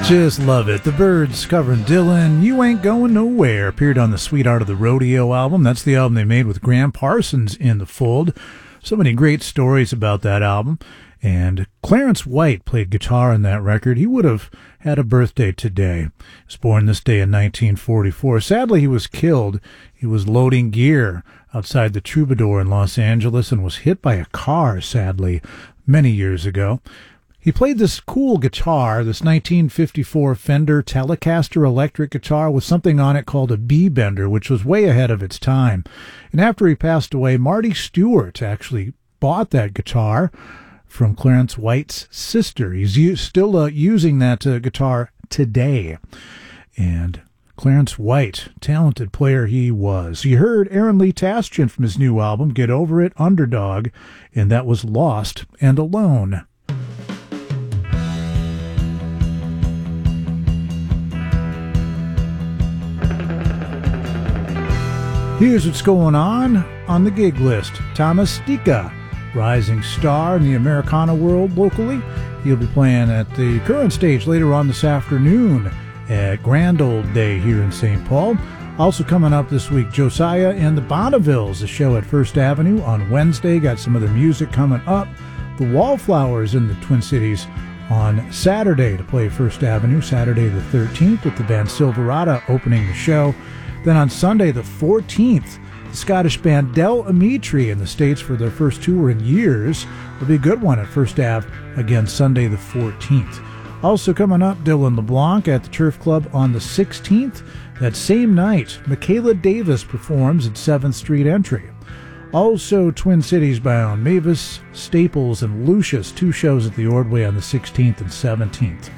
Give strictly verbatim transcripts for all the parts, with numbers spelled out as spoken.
Just love it. The Byrds covering Dylan, You Ain't Going Nowhere, appeared on the Sweet Art of the Rodeo album. That's the album they made with Graham Parsons in the fold. So many great stories about that album. And Clarence White played guitar on that record. He would have had a birthday today. He was born this day in nineteen forty-four. Sadly, he was killed. He was loading gear outside the Troubadour in Los Angeles and was hit by a car, sadly, many years ago. He played this cool guitar, this nineteen fifty-four Fender Telecaster electric guitar with something on it called a B-bender, which was way ahead of its time. And after he passed away, Marty Stewart actually bought that guitar from Clarence White's sister. He's u- still uh, using that uh, guitar today. And Clarence White, talented player he was. You heard Aaron Lee Taschian from his new album, Get Over It, Underdog, and that was Lost and Alone. Here's what's going on on the gig list. Thomas Stika, rising star in the Americana world locally. He'll be playing at the Current Stage later on this afternoon at Grand Old Day here in Saint Paul. Also coming up this week, Josiah and the Bonnevilles, a show at First Avenue on Wednesday. Got some other music coming up. The Wallflowers in the Twin Cities on Saturday to play First Avenue, Saturday the thirteenth, with the band Silverado opening the show. Then on Sunday the fourteenth, the Scottish band Del Amitri in the States for their first tour in years. It'll be a good one at First Ave, again Sunday the fourteenth. Also coming up, Dylan LeBlanc at the Turf Club on the sixteenth. That same night, Michaela Davis performs at seventh Street Entry. Also Twin Cities bound, Mavis Staples and Lucius, two shows at the Ordway on the sixteenth and seventeenth.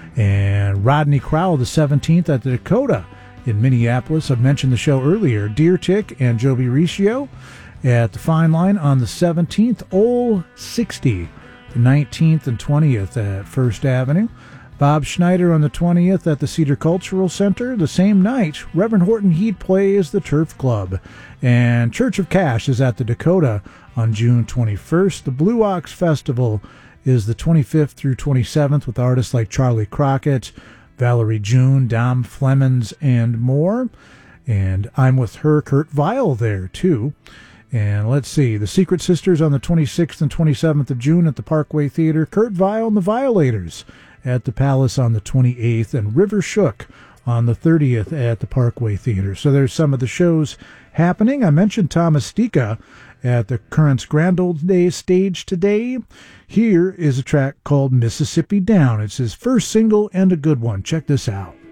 And Rodney Crowell the seventeenth at the Dakota in Minneapolis. I mentioned the show earlier. Deer Tick and Joby Riccio at the Fine Line on the seventeenth. Ole sixty, the nineteenth and twentieth at First Avenue. Bob Schneider on the twentieth at the Cedar Cultural Center. The same night, Reverend Horton Heat plays the Turf Club. And Church of Cash is at the Dakota on June twenty-first. The Blue Ox Festival is the twenty-fifth through twenty-seventh with artists like Charlie Crockett, Valerie June, Dom Flemons, and more. And I'm with her, Kurt Vile, there, too. And let's see, the Secret Sisters on the twenty-sixth and twenty-seventh of June at the Parkway Theater. Kurt Vile and the Violators at the Palace on the twenty-eighth. And River Shook on the thirtieth at the Parkway Theater. So there's some of the shows happening. I mentioned Thomas Stika at the Current's Grand Old Day stage today. Here is a track called Mississippi Down. It's his first single and a good one. Check this out.